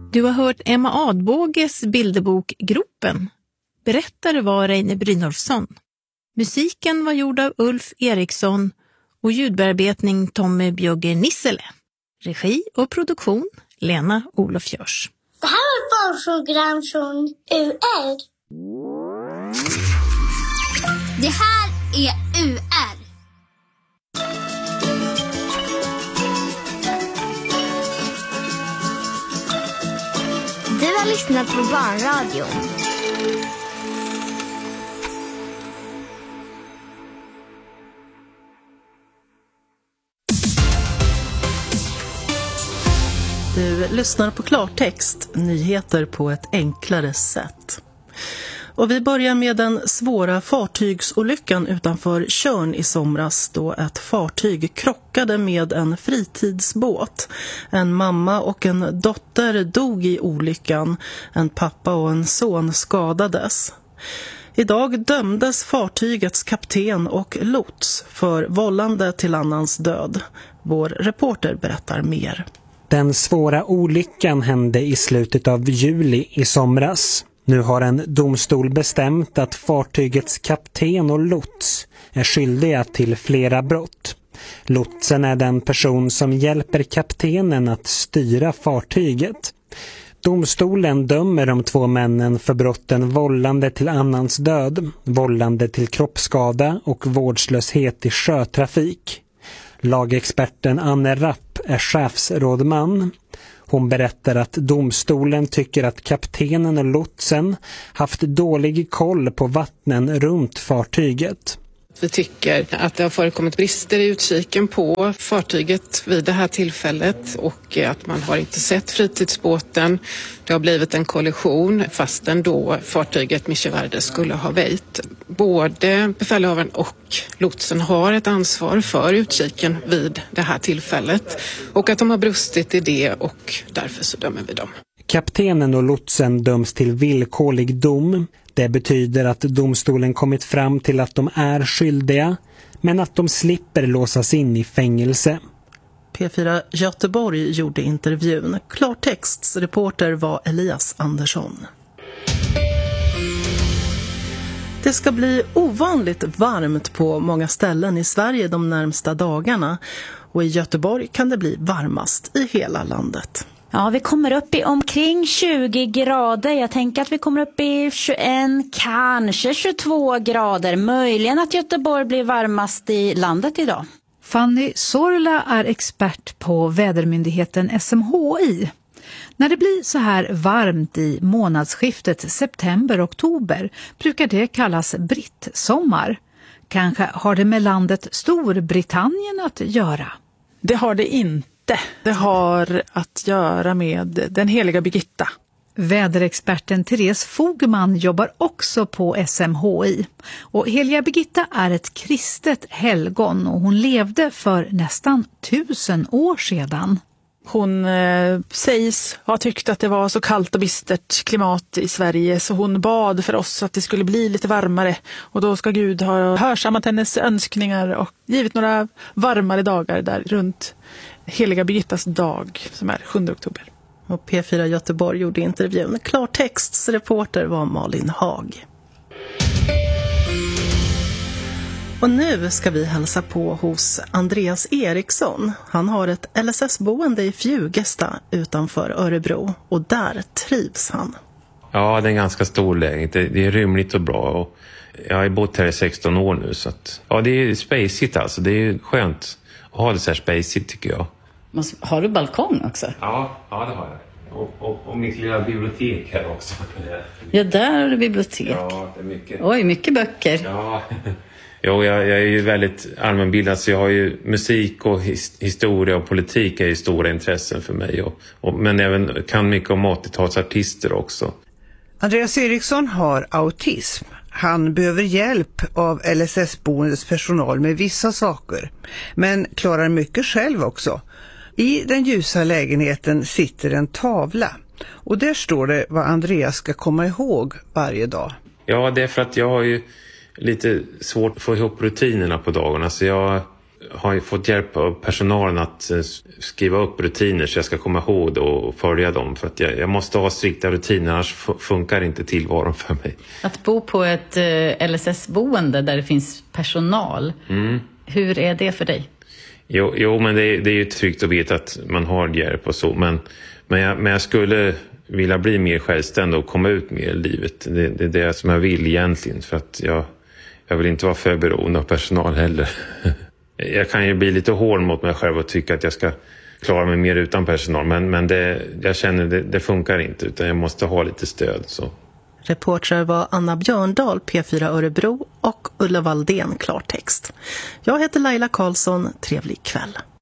Du har hört Emma Adbåges bilderbok Gropen. Berättare var Reine Brynolfsson. Musiken var gjord av Ulf Eriksson och ljudbearbetning Tommy Bjögge Nissele. Regi och produktion Lena Olof Görs. Det här är ett barnprogram från UR. Det här är UR. Du har lyssnat på Barnradion. Du lyssnar på Klartext, nyheter på ett enklare sätt. Och vi börjar med den svåra fartygsolyckan utanför Tjörn i somras då ett fartyg krockade med en fritidsbåt. En mamma och en dotter dog i olyckan. En pappa och en son skadades. Idag dömdes fartygets kapten och lots för vållande till annans död. Vår reporter berättar mer. Den svåra olyckan hände i slutet av juli i somras. Nu har en domstol bestämt att fartygets kapten och lots är skyldiga till flera brott. Lotsen är den person som hjälper kaptenen att styra fartyget. Domstolen dömer de två männen för brotten vållande till annans död, vållande till kroppsskada och vårdslöshet i sjötrafik. Lagexperten Anne Rapp är chefsrådman. Hon berättar att domstolen tycker att kaptenen och lotsen haft dålig koll på vattnen runt fartyget. Vi tycker att det har förekommit brister i utkiken på fartyget vid det här tillfället och att man har inte sett fritidsbåten. Det har blivit en kollision fastän då fartyget Micheverde skulle ha väjt. Både befälhavaren och lotsen har ett ansvar för utkiken vid det här tillfället och att de har brustit i det och därför så dömer vi dem. Kaptenen och lotsen döms till villkorlig dom. Det betyder att domstolen kommit fram till att de är skyldiga, men att de slipper låsas in i fängelse. P4 Göteborg gjorde intervjun. Klartexts reporter var Elias Andersson. Det ska bli ovanligt varmt på många ställen i Sverige de närmsta dagarna. Och i Göteborg kan det bli varmast i hela landet. Ja, vi kommer upp i omkring 20 grader. Jag tänker att vi kommer upp i 21, kanske 22 grader. Möjligen att Göteborg blir varmast i landet idag. Fanny Sorla är expert på vädermyndigheten SMHI. När det blir så här varmt i månadsskiftet september-oktober brukar det kallas brittsommar. Kanske har det med landet Storbritannien att göra. Det har det inte. Det har att göra med den heliga Birgitta. Väderexperten Therese Fogman jobbar också på SMHI. Och heliga Birgitta är ett kristet helgon och hon levde för nästan 1000 år sedan. Hon sägs ha tyckt att det var så kallt och bistert klimat i Sverige så hon bad för oss att det skulle bli lite varmare. Och då ska Gud ha hörsammat hennes önskningar och givit några varmare dagar där runt heliga Birgittas dag som är 7 oktober. Och P4 Göteborg gjorde intervjun. Klartexts reporter var Malin Hag. Och nu ska vi hälsa på hos Andreas Eriksson. Han har ett LSS-boende i Fjugesta utanför Örebro och där trivs han. Ja, det är en ganska stor lägenhet. Det är rymligt och bra och jag har bott här i 16 år nu så att, ja, det är spacigt alltså. Det är skönt att ha det så här spacigt tycker jag. Har du balkong också? Ja det har jag. Och mitt lilla bibliotek här också. Ja, där har du bibliotek. Ja, det är mycket. Oj, mycket böcker. Ja, jo, jag är ju väldigt allmänbildad så jag har ju musik och historia och politik är ju stora intressen för mig. Men även kan mycket om 80-talsartister också. Andreas Eriksson har autism. Han behöver hjälp av LSS-boendets personal med vissa saker. Men klarar mycket själv också. I den ljusa lägenheten sitter en tavla. Och där står det vad Andreas ska komma ihåg varje dag. Ja, det är för att jag har ju lite svårt att få ihop rutinerna på dagarna. Så har jag fått hjälp av personalen att skriva upp rutiner så jag ska komma ihåg det och följa dem. För att jag måste ha strikta rutiner, annars funkar inte tillvaron för mig. Att bo på ett LSS-boende där det finns personal, hur är det för dig? Jo, men det är ju tryggt att veta att man har hjälp och så. Men jag skulle vilja bli mer självständig och komma ut mer i livet. Det är det som jag vill egentligen, för att jag vill inte vara för beroende av personal heller. Jag kan ju bli lite hård mot mig själv och tycka att jag ska klara mig mer utan personal. Men jag känner det funkar inte, utan jag måste ha lite stöd. Så. Reportrar var Anna Björndal, P4 Örebro, och Ulla Valdén, Klartext. Jag heter Laila Karlsson, trevlig kväll.